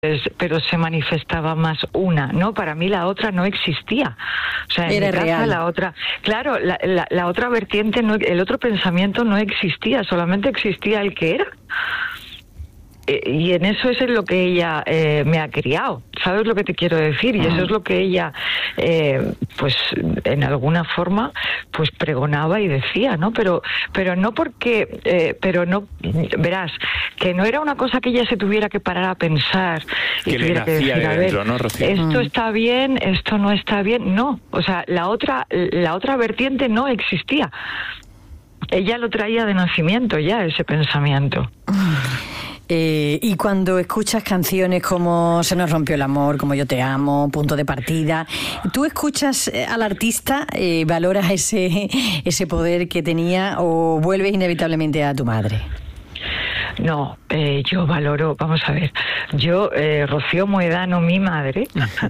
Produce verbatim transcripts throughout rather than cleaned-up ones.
pero se manifestaba más una, ¿no? Para mí la otra no existía. O sea, en Era mi casa real. la otra, claro, la, la, la otra vertiente, no, el otro pensamiento no existía, solamente existía el que era. Y en eso es en lo que ella eh, me ha criado, ¿sabes lo que te quiero decir? Y eso es lo que ella, eh, pues, en alguna forma, pues pregonaba y decía, ¿no? Pero, pero no porque, eh, pero no, verás, que no era una cosa que ella se tuviera que parar a pensar y que le tuviera que nacía decir, de a dentro, ver, ¿no, Rocío? esto Mm. está bien, esto no está bien, no. O sea, la otra, la otra vertiente no existía. Ella lo traía de nacimiento ya, ese pensamiento. Eh, y cuando escuchas canciones como Se nos rompió el amor, como Yo te amo, Punto de partida, ¿tú escuchas eh, al artista, eh, valoras ese, ese poder que tenía o vuelves inevitablemente a tu madre? No, eh, yo valoro, vamos a ver, yo, eh, Rocío Moedano, mi madre,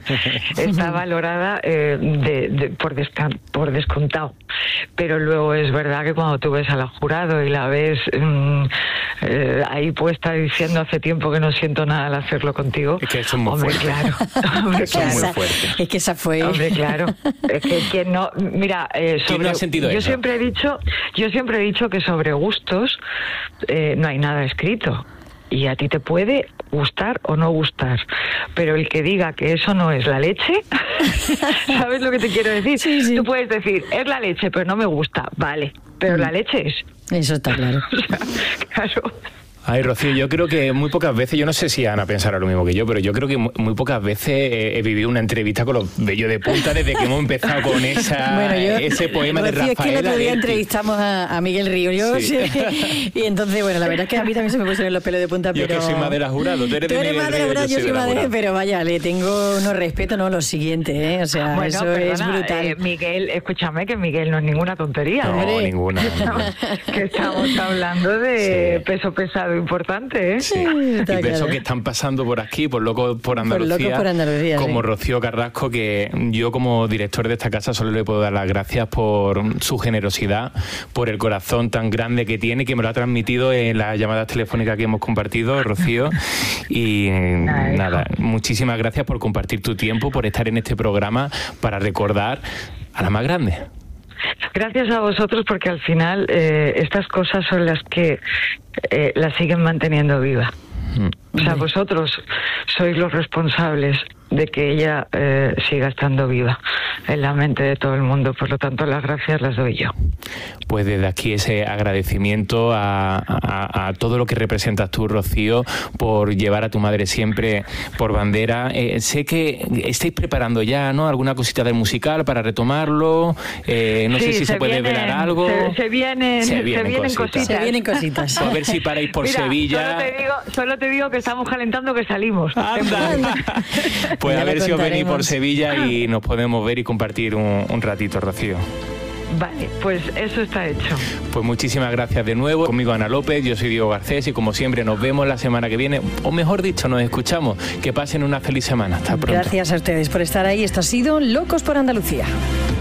está valorada eh, de, de, por, desca- por descontado. Pero luego es verdad que cuando tú ves a la jurado y la ves mmm, eh, ahí puesta diciendo hace tiempo que no siento nada al hacerlo contigo. Es que eso es muy hombre, fuerte. claro. Hombre, Eso es muy claro. fuerte. Es que esa fue... Hombre, claro. Es que quien no, mira, eh, sobre, ¿Quién no ha sentido yo eso? siempre he dicho, yo siempre he dicho que sobre gustos eh, no hay nada escrito. Y a ti te puede gustar o no gustar, pero el que diga que eso no es la leche, ¿sabes lo que te quiero decir? Sí, sí. Tú puedes decir, es la leche, pero no me gusta, vale, pero la leche es. Eso está claro. O sea, claro. Ay, Rocío, yo creo que muy pocas veces, yo no sé si Ana pensará lo mismo que yo, pero yo creo que muy, muy pocas veces he, he vivido una entrevista con los vellos de punta desde que hemos empezado con esa, Bueno, yo, ese poema de Rocío, Rafael. es que el otro día Adelti. entrevistamos a, a Miguel Río. Yo Sí. sí. Y entonces, bueno, la verdad es que a mí también se me pusieron los pelos de punta, Yo pero... que soy madera jurado, tú eres Tú de eres Miguel madera Río, jurado, yo soy de la madera, jurado. pero vaya, le tengo unos respeto, no, lo siguiente, ¿eh? O sea, Bueno, eso perdona, es brutal. eh, Miguel, escúchame que Miguel no es ninguna tontería. No, ¿eh? ninguna. ninguna. Que estamos hablando de Sí. peso pesado importante, ¿eh? Sí. Está Y besos claro. que están pasando por aquí, por locos por Andalucía, Locos por Andalucía, como sí. Rocío Carrasco, que yo como director de esta casa solo le puedo dar las gracias por su generosidad, por el corazón tan grande que tiene, que me lo ha transmitido en las llamadas telefónicas que hemos compartido, Rocío. Y Ay, nada, muchísimas gracias por compartir tu tiempo, por estar en este programa para recordar a la más grande. Gracias a vosotros porque al final eh, estas cosas son las que eh, la siguen manteniendo viva. O sea, vosotros sois los responsables de que ella eh, siga estando viva en la mente de todo el mundo. Por lo tanto, las gracias las doy yo. Pues desde aquí ese agradecimiento a, a, a todo lo que representas tú, Rocío, por llevar a tu madre siempre por bandera. Eh, sé que estáis preparando ya, ¿no?, alguna cosita del musical para retomarlo. Eh, no Sí, sé si se, puede vienen- velar algo. Se, se vienen, Se se vienen vienen cositas. cositas. Se vienen cositas. Pues a ver si paráis por Mira, Sevilla. Solo te, digo, solo te digo que estamos calentando que salimos. Anda. Pues Ya a lo ver si os venís por contaremos. Sevilla y nos podemos ver y compartir un, un ratito, Rocío. Vale, pues eso está hecho. Pues muchísimas gracias de nuevo. Conmigo Ana López, yo soy Diego Garcés y como siempre nos vemos la semana que viene, o mejor dicho, nos escuchamos. Que pasen una feliz semana. Hasta pronto. Gracias a ustedes por estar ahí. Esto ha sido Locos por Andalucía.